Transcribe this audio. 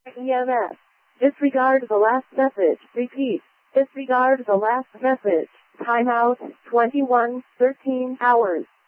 EMS. Disregard the last message. Repeat. Disregard the last message. Timeout, 21:13 hours.